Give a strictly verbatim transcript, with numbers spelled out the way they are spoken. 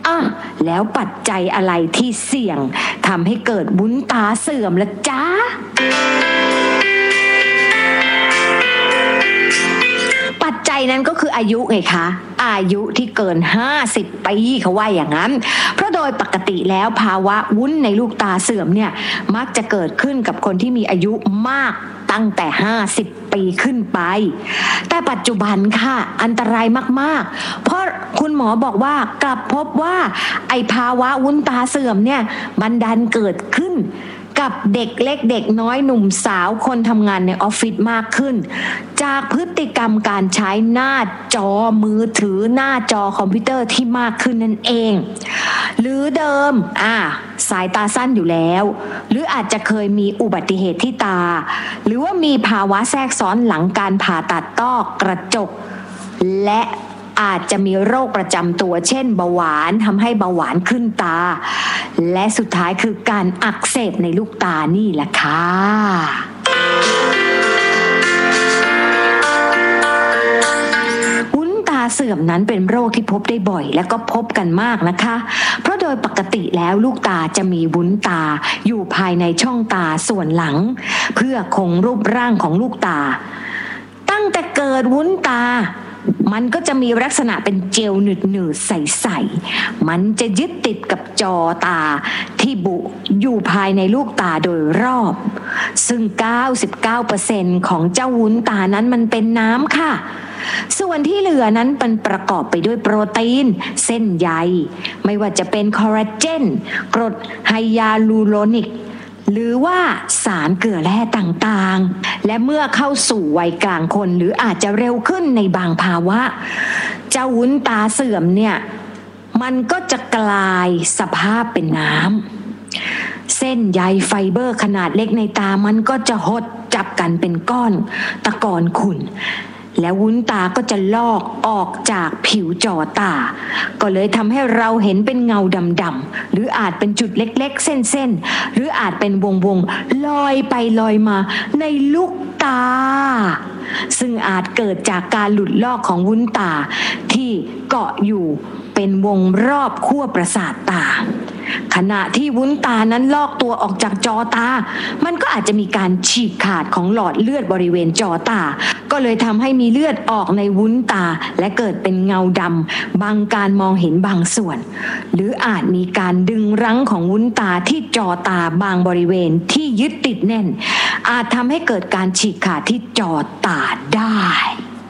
อ่ะแล้วปัจจัยอะไรที่เสี่ยงทำให้เกิดวุ้นตาเสื่อมล่ะจ๊ะปัจจัยนั้นก็คืออายุไงคะอายุที่เกินห้าสิบปีเขาว่าอย่างนั้นเพราะโดยปกติแล้วภาวะวุ้นในลูกตาเสื่อมเนี่ยมักจะเกิดขึ้นกับคนที่มีอายุมากตั้งแต่ห้าสิบปีขึ้นไปแต่ปัจจุบันค่ะอันตรายมากๆเพราะคุณหมอบอกว่ากลับพบว่าไอภาวะวุ้นตาเสื่อมเนี่ยมันดันเกิดขึ้นกับเด็กเล็กเด็กน้อยหนุ่มสาวคนทำงานในออฟฟิศมากขึ้นจากพฤติกรรมการใช้หน้าจอมือถือหน้าจอคอมพิวเตอร์ที่มากขึ้นนั่นเองหรือเดิมอ่าสายตาสั้นอยู่แล้วหรืออาจจะเคยมีอุบัติเหตุที่ตาหรือว่ามีภาวะแทรกซ้อนหลังการผ่าตัดต้อกระจกและอาจจะมีโรคประจำตัวเช่นเบาหวานทำให้เบาหวานขึ้นตาและสุดท้ายคือการอักเสบในลูกตานี่แหละค่ะวุ้นตาเสื่อมนั้นเป็นโรคที่พบได้บ่อยและก็พบกันมากนะคะเพราะโดยปกติแล้วลูกตาจะมีวุ้นตาอยู่ภายในช่องตาส่วนหลังเพื่อคงรูปร่างของลูกตาตั้งแต่เกิดวุ้นตามันก็จะมีลักษณะเป็นเจลหนืดๆใสๆมันจะยึดติดกับจอตาที่บุอยู่ภายในลูกตาโดยรอบซึ่ง เก้าสิบเก้าเปอร์เซ็นต์ ของเจ้าวุ้นตานั้นมันเป็นน้ำค่ะส่วนที่เหลือนั้นมันประกอบไปด้วยโปรตีนเส้นใยไม่ว่าจะเป็นคอลลาเจนกรดไฮยาลูโรนิกหรือว่าสารเกลือแร่ต่างๆและเมื่อเข้าสู่วัยกลางคนหรืออาจจะเร็วขึ้นในบางภาวะเจ้าวุ้นตาเสื่อมเนี่ยมันก็จะกลายสภาพเป็นน้ำเส้นใยไฟเบอร์ขนาดเล็กในตามันก็จะหดจับกันเป็นก้อนตะกอนขุ่นแล้ววุ้นตาก็จะลอกออกจากผิวจอตาก็เลยทำให้เราเห็นเป็นเงาดำๆหรืออาจเป็นจุดเล็กๆเส้นๆหรืออาจเป็นวงๆลอยไปลอยมาในลูกตาซึ่งอาจเกิดจากการหลุดลอกของวุ้นตาที่เกาะอยู่เป็นวงรอบขั้วประสาทตาขณะที่วุ้นตานั้นลอกตัวออกจากจอตามันก็อาจจะมีการฉีกขาดของหลอดเลือดบริเวณจอตาก็เลยทำให้มีเลือดออกในวุ้นตาและเกิดเป็นเงาดำบังการมองเห็นบางส่วนหรืออาจมีการดึงรั้งของวุ้นตาที่จอตาบางบริเวณที่ยึดติดแน่นอาจทำให้เกิดการฉีกขาดที่จอตาได้